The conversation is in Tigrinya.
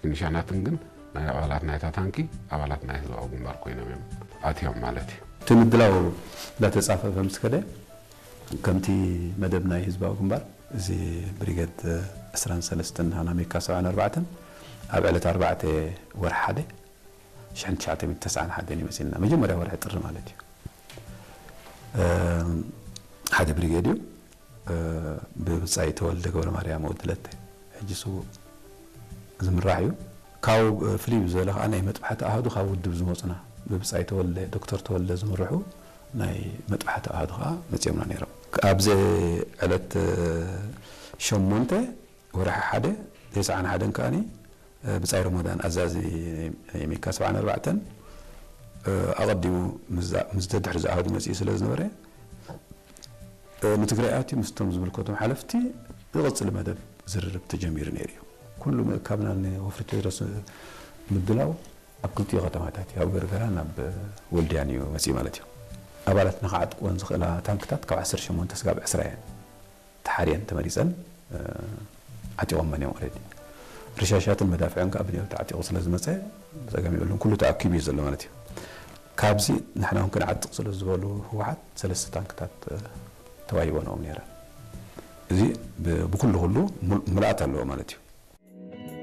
ቴክኒሽያናትን ግን ናይ ኣባላት ናይታ ታንኪ ኣባላት ናይ ህዝባዊ ግንባር ኮይኖም እዮም ኣትዮም ማለት እዩ ትምድላው ላተጻፈፈ ምስከደ ከምቲ መደብ ናይ ህዝባዊ ግንባር እዚ ብሪጌድ 23 ሃናሜካ 74 ኣብ ዕለት 4 ወርሒ 1 1991 ይመስልና መጀመርያ ወርሒ ጥሪ ማለት እዩ ሓደ ብሪጌድ እዩ ብብጻይ ተወልደ ገብረ ማርያም ወድለተ ሕጂሱ ዝምራሕ እዩ ካው ፍሊብ ዘለኽ ኣነ መጥባሕቲ ኣሃዱ ካብ ውድብ ዝመጽና ብብጻይ ተወልደ ዶክተር ተወልደ ዝምርሑ ናይ መጥባሕቲ ኣሃዱ ኸኣ መጽዮምና ነይሮም ኣብዚ ዕለት 8 ወርሒ 1 91 ከኣኒ ብጻይ ረመዳን ኣዛዚ የሜካ 74 ኣቐዲሙ ምስ ድሕሪ ዝኣሃዱ መጽኡ ስለ ዝነበረ ንትግራይ ኣቲ ምስቶም ዝምልከቶም ሓለፍቲ ዝቕጽል መደብ ዝርርብ ተጀሚሩ ነይሩ እዩ ኩሉ ምእካብና ንወፍሪ ቴዎድሮስ ምድላው ኣብ ክልቲኡ ከተማታት ኣብ ገርገራን ኣብ ወልድያን እዩ መጽኡ ማለት እዩ ኣባላት ንኸዓጥቅወን ዝኽእላ ታንክታት ካብ 18 እስካብ 20 ተሓርየን ተመሪፀን ዓጢቖም እዮም ኦልሬዲ ርሻሻትን መዳፍዕን ካብ ብኔው ተዓጢቑ ስለ ዝመፀ ዘጋሚዑልን ኩሉ ተኣኪቡ እዩ ዘሎ ማለት እዩ ካብዚ ንሕና እውን ክንዓጥቕ ስለ ዝበሉ ህወሓት 3 ታንክታት ተዋሂቦም ነይረን እዚ ብኩሉ ምልኣት ኣለዎ ማለት እዩ